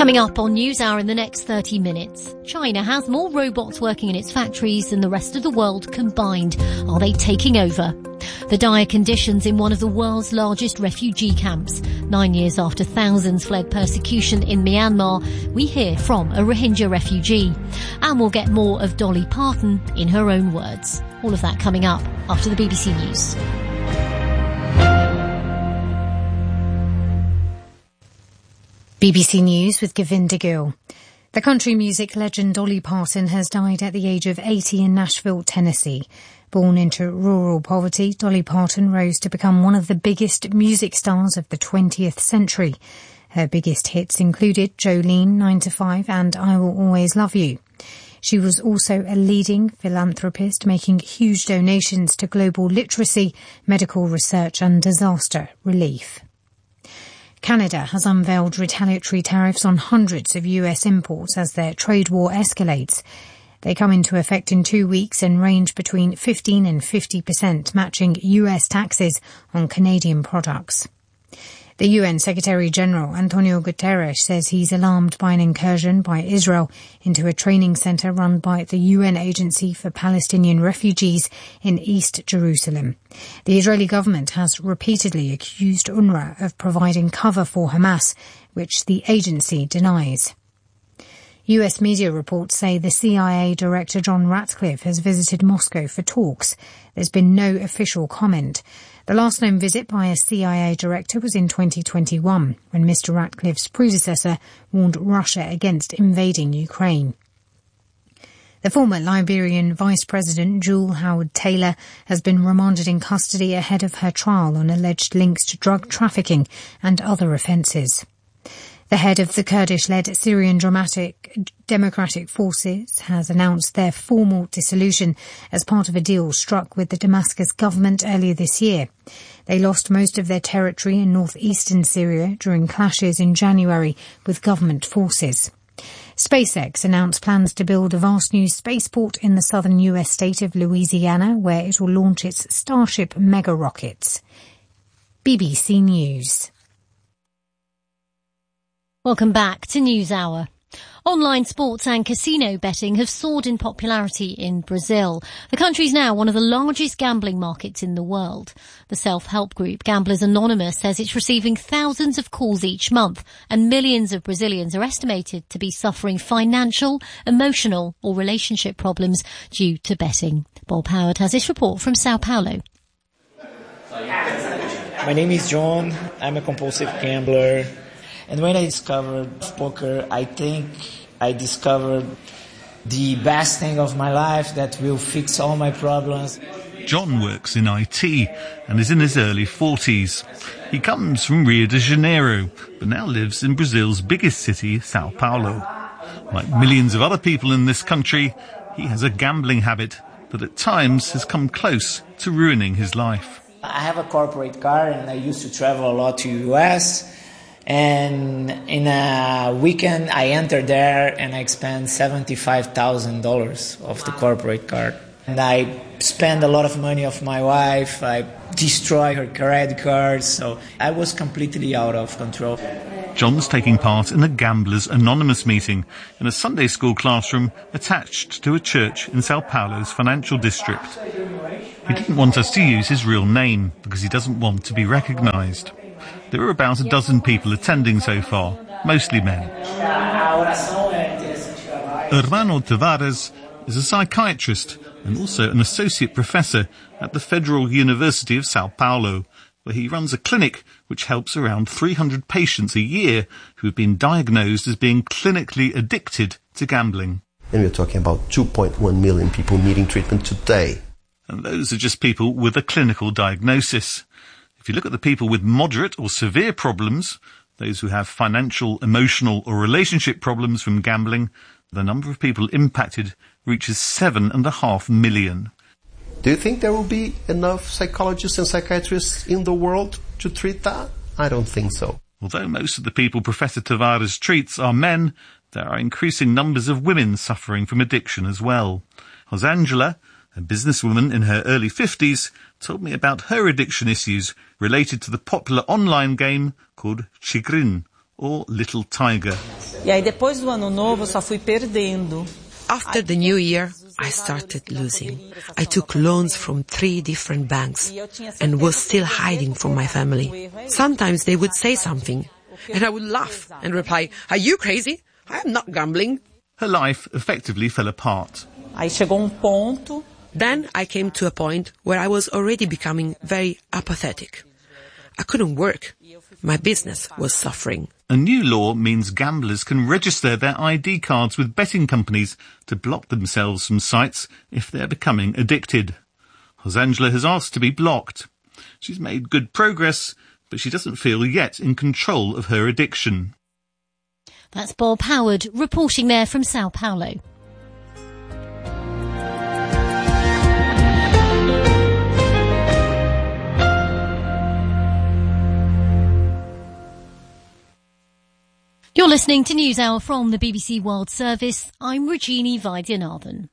Coming up on NewsHour in the next 30 minutes, China has more robots working in its factories than the rest of the world combined. Are they taking over? The dire conditions in one of the world's largest refugee camps. 9 years after thousands fled persecution in Myanmar, we hear from a Rohingya refugee. And we'll get more of Dolly Parton in her own words. All of that coming up after the BBC News. BBC News with Govinda Gill. The country music legend Dolly Parton has died at the age of 80 in Nashville, Tennessee. Born into rural poverty, Dolly Parton rose to become one of the biggest music stars of the 20th century. Her biggest hits included Jolene, 9 to 5 and I Will Always Love You. She was also a leading philanthropist, making huge donations to global literacy, medical research and disaster relief. Canada has unveiled retaliatory tariffs on hundreds of US imports as their trade war escalates. They come into effect in 2 weeks and range between 15 and 50%, matching US taxes on Canadian products. The UN Secretary-General Antonio Guterres says he's alarmed by an incursion by Israel into a training centre run by the UN Agency for Palestinian Refugees in East Jerusalem. The Israeli government has repeatedly accused UNRWA of providing cover for Hamas, which the agency denies. US media reports say the CIA Director John Ratcliffe has visited Moscow for talks. There's been no official comment. The last known visit by a CIA director was in 2021, when Mr. Ratcliffe's predecessor warned Russia against invading Ukraine. The former Liberian Vice President Jewel Howard Taylor has been remanded in custody ahead of her trial on alleged links to drug trafficking and other offences. The head of the Kurdish-led Syrian Democratic Forces has announced their formal dissolution as part of a deal struck with the Damascus government earlier this year. They lost most of their territory in northeastern Syria during clashes in January with government forces. SpaceX announced plans to build a vast new spaceport in the southern US state of Louisiana, where it will launch its Starship mega rockets. BBC News. Welcome back to NewsHour. Online sports and casino betting have soared in popularity in Brazil. The country is now one of the largest gambling markets in the world. The self-help group Gamblers Anonymous says it's receiving thousands of calls each month, and millions of Brazilians are estimated to be suffering financial, emotional or relationship problems due to betting. Bob Howard has this report from Sao Paulo. My name is John. I'm a compulsive gambler. And when I discovered poker, I think I discovered the best thing of my life that will fix all my problems. John works in IT and is in his early 40s. He comes from Rio de Janeiro, but now lives in Brazil's biggest city, Sao Paulo. Like millions of other people in this country, he has a gambling habit that at times has come close to ruining his life. I have a corporate car and I used to travel a lot to the US. And in a weekend, I enter there and I spend $75,000 of the corporate card. And I spend a lot of money of my wife. I destroy her credit cards. So I was completely out of control. John's taking part in a Gamblers Anonymous meeting in a Sunday school classroom attached to a church in Sao Paulo's financial district. He didn't want us to use his real name because he doesn't want to be recognised. There are about a dozen people attending so far, mostly men. Hermano Tavares is a psychiatrist and also an associate professor at the Federal University of Sao Paulo, where he runs a clinic which helps around 300 patients a year who have been diagnosed as being clinically addicted to gambling. And we're talking about 2.1 million people needing treatment today. And those are just people with a clinical diagnosis. If you look at the people with moderate or severe problems, those who have financial, emotional or relationship problems from gambling, the number of people impacted reaches 7.5 million. Do you think there will be enough psychologists and psychiatrists in the world to treat that? I don't think so. Although most of the people Professor Tavares treats are men, there are increasing numbers of women suffering from addiction as well. Rosangela, a businesswoman in her early 50s, told me about her addiction issues related to the popular online game called Chigrin, or Little Tiger. E aí depois do ano novo eu só fui perdendo. After the new year, I started losing. I took loans from 3 different banks and was still hiding from my family. Sometimes they would say something and I would laugh and reply, "Are you crazy? I am not gambling." Her life effectively fell apart. Aí chegou ponto. Then I came to a point where I was already becoming very apathetic. I couldn't work. My business was suffering. A new law means gamblers can register their ID cards with betting companies to block themselves from sites if they're becoming addicted. Josangela has asked to be blocked. She's made good progress, but she doesn't feel yet in control of her addiction. That's Bob Howard reporting there from Sao Paulo. You're listening to NewsHour from the BBC World Service. I'm Regini Vaidyanathan.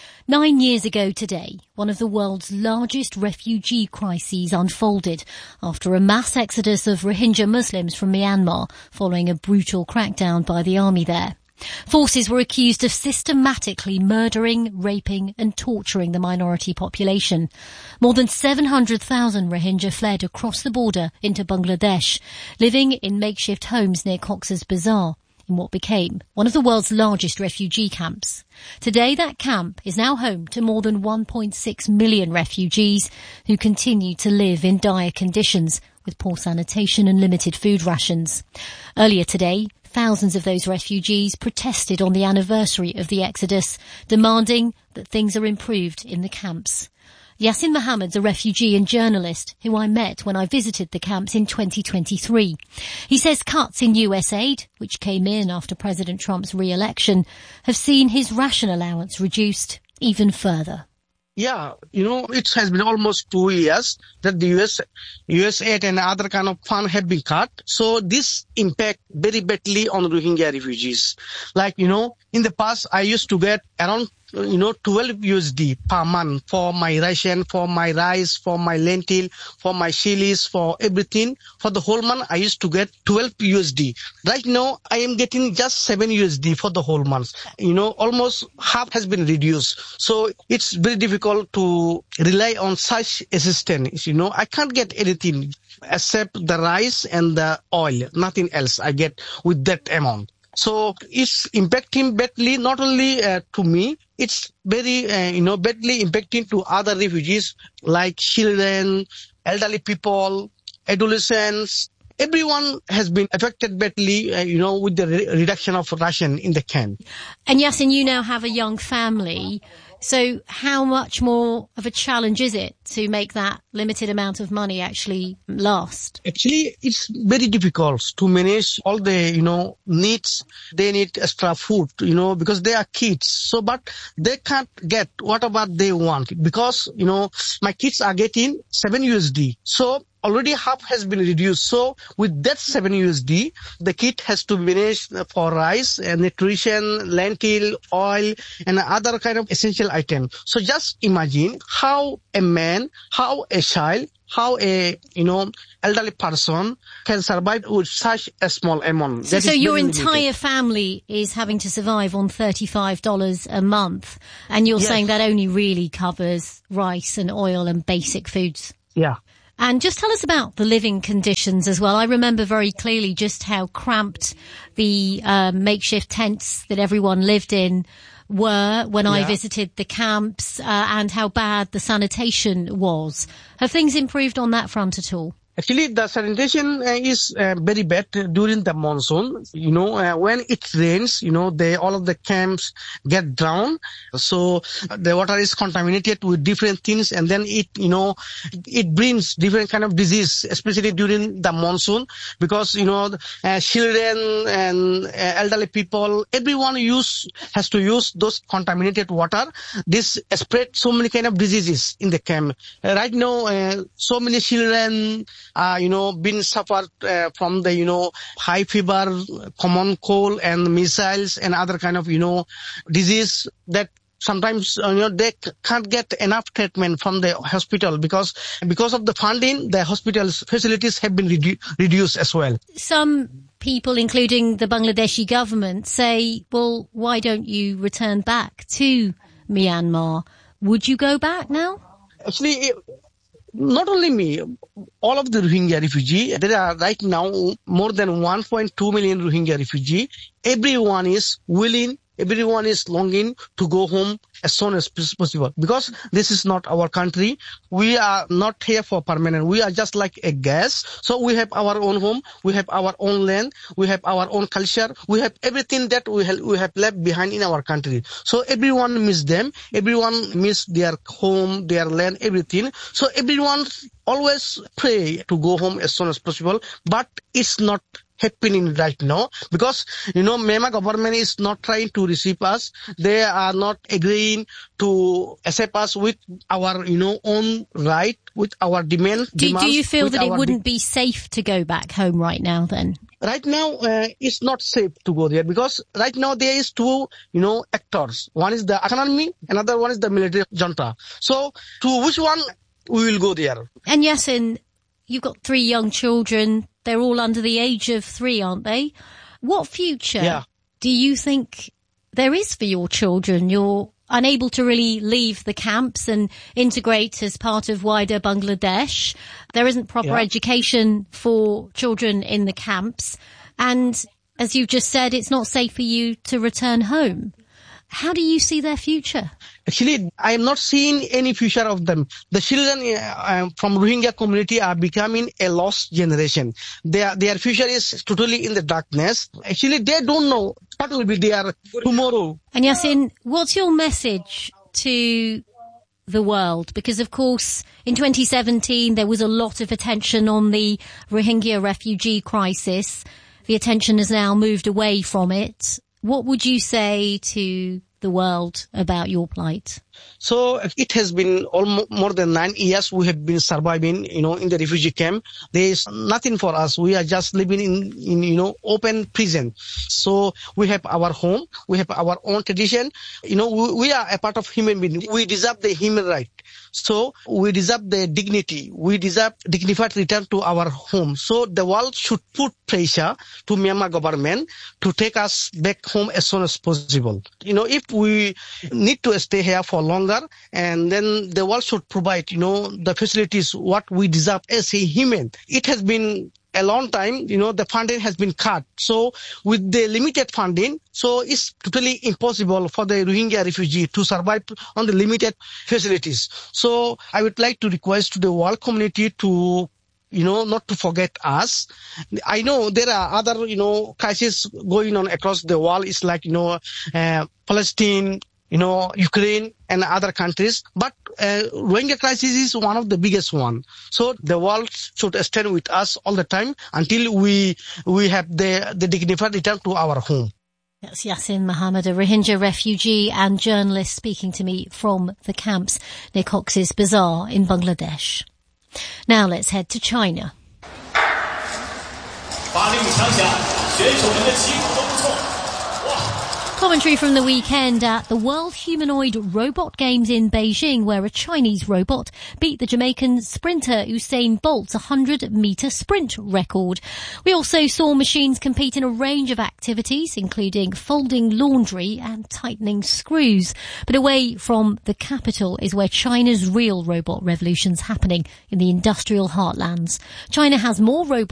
9 years ago today, one of the world's largest refugee crises unfolded after a mass exodus of Rohingya Muslims from Myanmar following a brutal crackdown by the army there. Forces were accused of systematically murdering, raping and torturing the minority population. More than 700,000 Rohingya fled across the border into Bangladesh, living in makeshift homes near Cox's Bazar, in what became one of the world's largest refugee camps. Today, that camp is now home to more than 1.6 million refugees who continue to live in dire conditions with poor sanitation and limited food rations. Earlier today, thousands of those refugees protested on the anniversary of the exodus, demanding that things are improved in the camps. Yasin Mohammed's a refugee and journalist who I met when I visited the camps in 2023. He says cuts in US aid, which came in after President Trump's re-election, have seen his ration allowance reduced even further. Yeah, it has been almost 2 years that the US aid and other kind of fund have been cut. So this impact very badly on Rohingya refugees. Like, in the past, I used to get around 12 USD per month for my ration, for my rice, for my lentil, for my chilies, for everything. For the whole month, I used to get 12 USD. Right now, I am getting just 7 USD for the whole month. Almost half has been reduced. So it's very difficult to rely on such assistance. I can't get anything except the rice and the oil. Nothing else I get with that amount. So it's impacting badly, not only to me, it's very, badly impacting to other refugees like children, elderly people, adolescents. Everyone has been affected badly, with the reduction of ration in the camp. And Yasin, you now have a young family. So how much more of a challenge is it to make that limited amount of money actually last? Actually, it's very difficult to manage all the, needs. They need extra food, because they are kids. So, but they can't get whatever they want because, my kids are getting 7 USD. So, already half has been reduced. So with that 7 USD, the kit has to manage for rice and nutrition, lentil, oil, and other kind of essential item. So just imagine how a man, how a child, how a, elderly person can survive with such a small amount. So your entire family is having to survive on $35 a month. And you're saying that only really covers rice and oil and basic foods. Yeah. And just tell us about the living conditions as well. I remember very clearly just how cramped the makeshift tents that everyone lived in were when I visited the camps, and how bad the sanitation was. Have things improved on that front at all? Actually, the sanitation is very bad during the monsoon. When it rains, all of the camps get drowned. So the water is contaminated with different things, and then it brings different kind of disease, especially during the monsoon, because children and elderly people, everyone has to use those contaminated water. This spread so many kind of diseases in the camp. Right now, so many children been suffered from the, high fever, common cold and measles and other kind of, disease that sometimes, they can't get enough treatment from the hospital because of the funding, the hospital's facilities have been reduced as well. Some people, including the Bangladeshi government, say, well, why don't you return back to Myanmar? Would you go back now? Actually, not only me, all of the Rohingya refugees, there are right now more than 1.2 million Rohingya refugees. Everyone is willing, everyone is longing to go home as soon as possible, because this is not our country. We are not here for permanent. We are just like a guest. So we have our own home, we have our own land, we have our own culture, we have everything that we have left behind in our country. So everyone miss them, everyone miss their home, their land, everything. So everyone always pray to go home as soon as possible, but it's not happening right now, because Myanmar government is not trying to receive us. They are not agreeing to accept us with our own right, with our demands. Do you feel that it wouldn't be safe to go back home right now then? Right now, it's not safe to go there, because right now there is two, actors. One is the economy, another one is the military junta. So to which one we will go there? And Yasin, you've got 3 young children. They're all under the age of 3, aren't they? What future do you think there is for your children? You're unable to really leave the camps and integrate as part of wider Bangladesh. There isn't proper education for children in the camps. And as you've just said, it's not safe for you to return home. How do you see their future? Actually, I am not seeing any future of them. The children from Rohingya community are becoming a lost generation. Their future is totally in the darkness. Actually, they don't know what will be their tomorrow. And Yasin, what's your message to the world? Because, of course, in 2017, there was a lot of attention on the Rohingya refugee crisis. The attention has now moved away from it. What would you say to the world about your plight? So it has been more than 9 years we have been surviving, in the refugee camp. There is nothing for us. We are just living in open prison. So we have our home, we have our own tradition. We are a part of human being. We deserve the human right. So we deserve the dignity. We deserve dignified return to our home. So the world should put pressure to Myanmar government to take us back home as soon as possible. If we need to stay here for longer, and then the world should provide, the facilities what we deserve as a human. It has been a long time, the funding has been cut. So with the limited funding, so it's totally impossible for the Rohingya refugee to survive on the limited facilities. So I would like to request to the world community to not to forget us. I know there are other, crises going on across the world. It's like, Palestine, Ukraine and other countries. But Rohingya crisis is one of the biggest one. So the world should stand with us all the time until we have the dignified return to our home. That's Yasin Mohammed, a Rohingya refugee and journalist, speaking to me from the camps near Cox's Bazar in Bangladesh. Now let's head to China. Commentary from the weekend at the World Humanoid Robot Games in Beijing, where a Chinese robot beat the Jamaican sprinter Usain Bolt's 100-metre sprint record. We also saw machines compete in a range of activities, including folding laundry and tightening screws. But away from the capital is where China's real robot revolution's happening, in the industrial heartlands. China has more robots